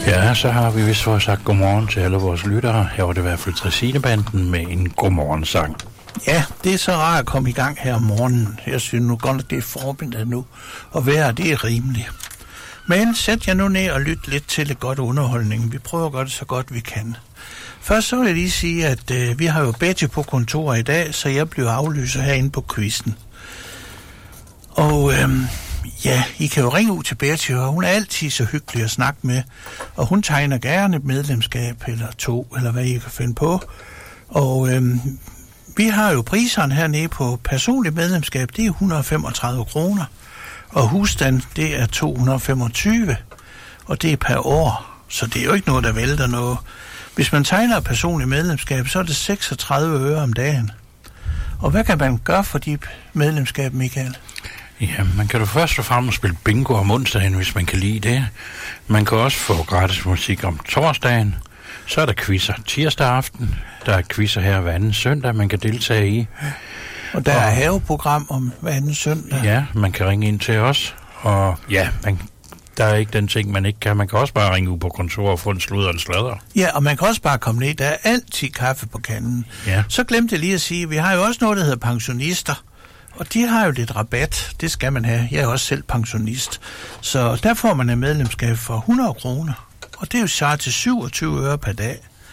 Ja, så har vi vist for sagt godmorgen til alle vores lyttere. Her var det i hvert fald Dræsinebanden med en godmorgensang. Ja, det er så rart at komme i gang her om morgenen. Jeg synes nu godt, at det er formiddag nu, og vejret det er rimeligt. Men sæt jer nu ned og lyt lidt til et godt underholdning. Vi prøver at gøre det så godt vi kan. Først så vil jeg lige sige, at vi har jo Betty på kontor i dag, så jeg bliver aflyser herinde på quizzen. Og ja, I kan jo ringe ud til Betty, og hun er altid så hyggelig at snakke med. Og hun tegner gerne et medlemskab eller to, eller hvad I kan finde på. Og vi har jo priserne hernede på personligt medlemskab, det er 135 kroner. Og husstand, det er 225, og det er per år. Så det er jo ikke noget, der vælter noget. Hvis man tegner et personligt medlemskab, så er det 36 øre om dagen. Og hvad kan man gøre for de medlemskab, Michael? Ja, man kan jo først og fremmest spille bingo om onsdagen, hvis man kan lide det. Man kan også få gratis musik om torsdagen. Så er der quizzer tirsdag aften. Der er quizzer her hver anden søndag, man kan deltage i. Og der er haveprogram om hver anden søndag. Ja, man kan ringe ind til os. Og ja, der er ikke den ting, man ikke kan. Man kan også bare ringe ud på kontoret og få en sludder og en sladder. Ja, og man kan også bare komme ned. Der er altid kaffe på kanden. Ja. Så glemte jeg lige at sige, at vi har jo også noget, der hedder pensionister. Og de har jo lidt rabat. Det skal man have. Jeg er også selv pensionist. Så der får man et medlemskab for 100 kroner. Og det er jo så til 27 øre per dag.